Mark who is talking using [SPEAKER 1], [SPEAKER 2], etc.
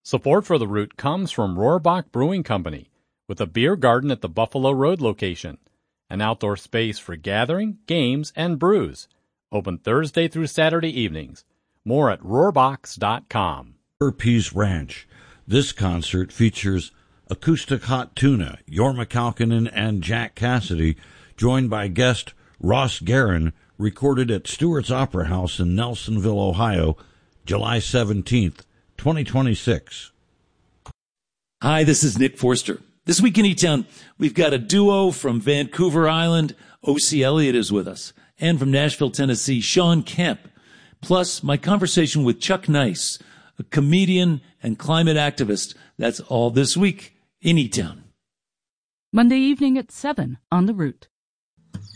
[SPEAKER 1] Support for The Root comes from Rohrbach Brewing Company, with a beer garden at the Buffalo Road location, an outdoor space for gathering, games, and brews. Open Thursday through Saturday evenings. More at rohrbachs.com.
[SPEAKER 2] Peace Ranch. This concert features Acoustic Hot Tuna, Jorma Kaukonen, and Jack Cassidy, joined by guest Ross Guerin, recorded at Stewart's Opera House in Nelsonville, Ohio, July 17th, 2026.
[SPEAKER 3] Hi, this is Nick Forster. This week in E-Town, we've got a duo from Vancouver Island. O.C. Elliott is with us. And from Nashville, Tennessee, Sean Kemp. Plus, my conversation with Chuck Nice, a comedian and climate activist. That's all this week in E-Town.
[SPEAKER 4] Monday evening at 7 on The Root.